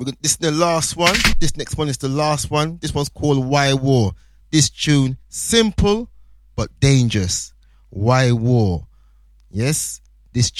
This is the last one. This next one is the last one. This one's called Why War. This tune, simple but dangerous. Why War? Yes, this